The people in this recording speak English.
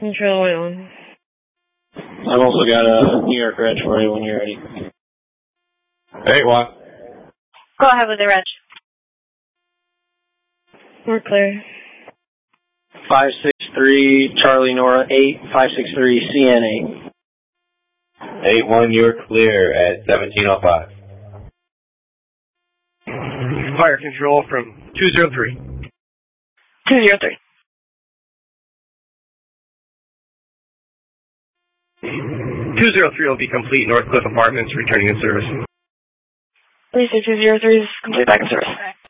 Control Oil. I've also got a New York reg for you when you're ready. 8-1. Go ahead with the reg. We're clear. 563 Charlie Nora 8, 563 CN 8. 8-1, you're clear at 1705. Fire control from 203. 203. 203 will be complete. Northcliffe Apartments returning in service. Lisa 203 is complete back in service.